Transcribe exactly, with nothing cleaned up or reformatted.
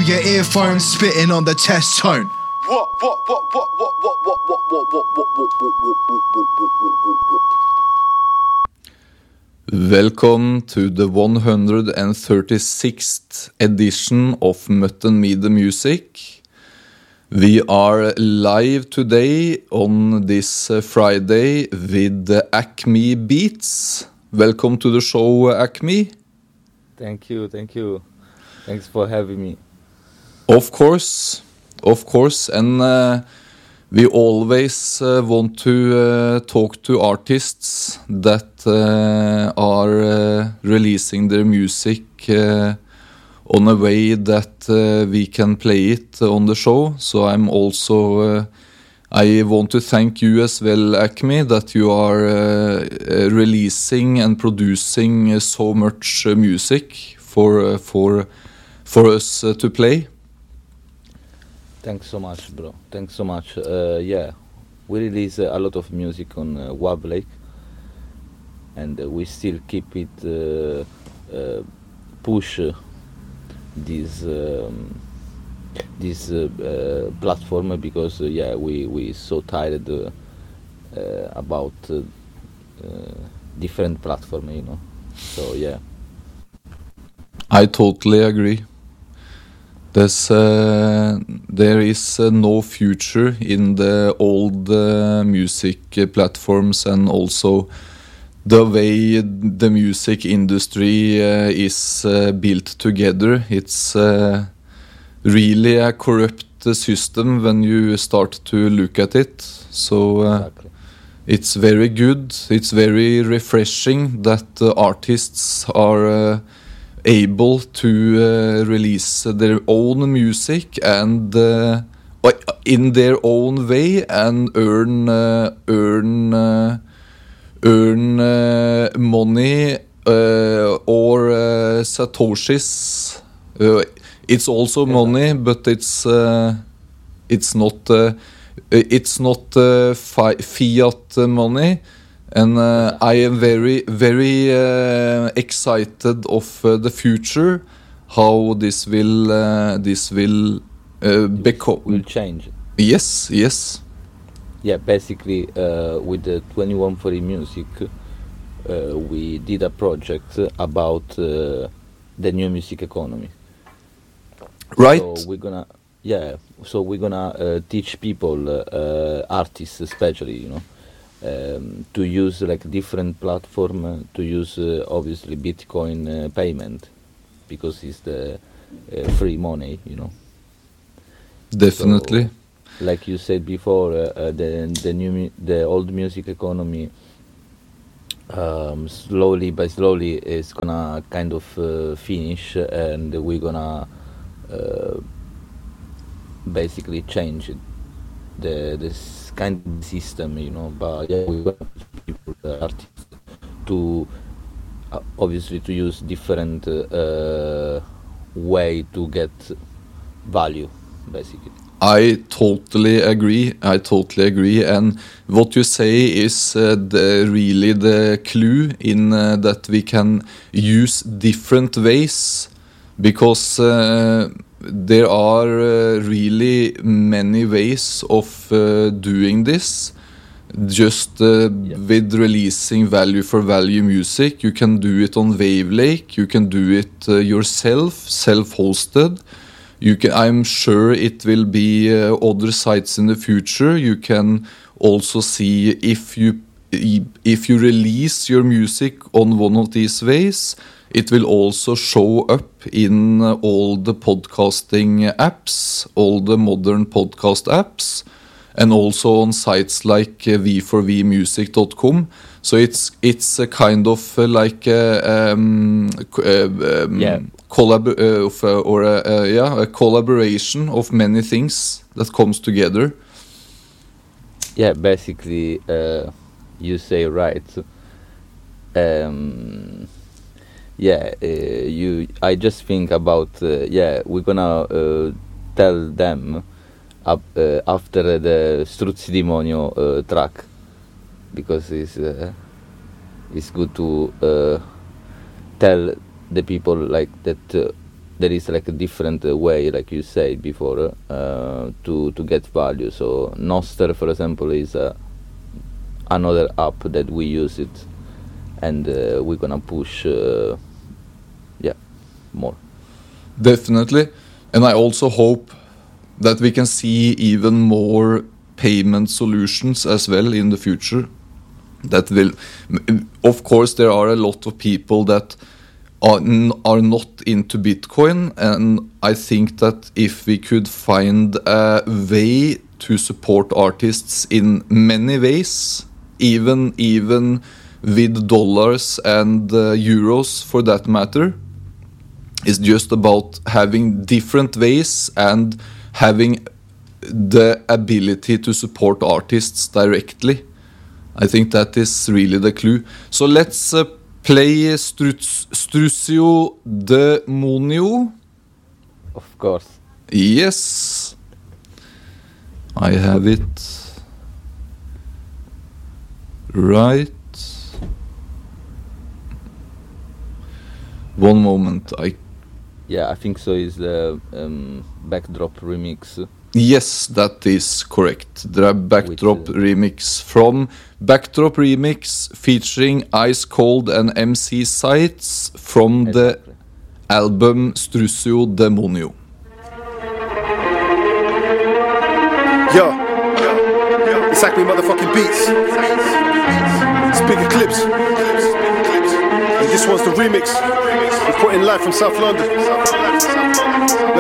your earphones, spitting on the test tone. What, what, what, what, what, what, what, what, what, what, what, what, what, what, what, what, what, what. Welcome to the one hundred thirty-sixth edition of Mutton Me the Music. We are live today on this uh, Friday with the Acme Beats. Welcome to the show, Acme. Thank you, thank you. Thanks for having me. Of course, of course. And uh, we always uh, want to uh, talk to artists that uh, are uh, releasing their music uh, on a way that uh, we can play it on the show. So I'm also, uh, I want to thank you as well, Acme, that you are uh, uh, releasing and producing uh, so much uh, music for uh, for for us uh, to play. Thanks so much, bro. Thanks so much. Uh, yeah, we release uh, a lot of music on uh, Wab Lake, and uh, we still keep it uh, uh, push uh, this um, this uh, uh, platform because uh, yeah we we so tired uh, uh, about uh, uh, different platform, you know. So yeah, I totally agree. There's, uh, there is uh, no future in the old uh, music uh, platforms, and also the way the music industry uh, is uh, built together. It's uh, really a corrupt uh, system when you start to look at it. So uh, exactly. it's very good. It's very refreshing that uh, artists are uh, able to uh, release their own music and uh, in their own way and earn uh, earn uh, earn uh, money uh, or uh, satoshis. Uh, it's also money, but it's uh, it's not uh, it's not uh, fi- fiat money. And uh, I am very, very uh, excited of uh, the future, how this will, uh, this will uh, become. Will change. Yes, yes. Yeah, basically, uh, with the twenty-one forty Music, uh, we did a project about uh, the new music economy. Right. So we're gonna, yeah. So we're gonna uh, teach people, uh, artists especially, you know. Um, to use like different platform uh, to use uh, obviously Bitcoin uh, payment because it's the uh, free money, you know. Definitely. So, like you said before, uh, uh, the the new mu- the old music economy um, slowly by slowly is gonna kind of uh, finish, and we're gonna uh, basically change the this kind of system, you know. But yeah, we want people, uh, artists, to uh, obviously to use different uh, uh, way to get value, basically. I totally agree. I totally agree. And what you say is uh, the, really the clue in uh, that we can use different ways, because uh, there are uh, really many ways of uh, doing this. Just uh, Yeah. with releasing value for value music, you can do it on Wavelake, you can do it uh, yourself, self-hosted. You can, I'm sure it will be uh, other sites in the future. You can also see if you if you release your music on one of these ways, it will also show up in uh, all the podcasting apps, all the modern podcast apps, and also on sites like uh, v four v music dot com. So it's it's a kind of uh, like a, um, uh, um, Yeah. collab uh, of, uh, or a, uh, yeah, a collaboration of many things that comes together. Yeah, basically, uh, you say right. Um, yeah, uh, you. I just think about. Uh, yeah, we're gonna uh, tell them up, uh, after the Struzzi Demonio uh, track, because it's uh, it's good to uh, tell the people like that. Uh, there is like a different uh, way, like you said before, uh, to to get value. So Nostr, for example, is uh, another app that we use it, and uh, we're gonna push, uh, yeah, more. Definitely. And I also hope that we can see even more payment solutions as well in the future. That will, of course, there are a lot of people that are, n- are not into Bitcoin, and I think that if we could find a way to support artists in many ways, even even with dollars and uh, euros for that matter, it's just about having different ways and having the ability to support artists directly. I think that is really the clue. So let's uh, play Struz- Strucio Demonio. Of course. Yes. I have it. Right. One moment. I Yeah, I think so. Is the um, Backdrop remix? Yes, that is correct. The Backdrop Which, uh, remix from Backdrop Remix featuring Ice Cold and M C Sights from the Exactly. album Strucio Demonio. Yo, it's like me motherfucking beats. It's bigger clips. And this one's the remix. We put in live from South London.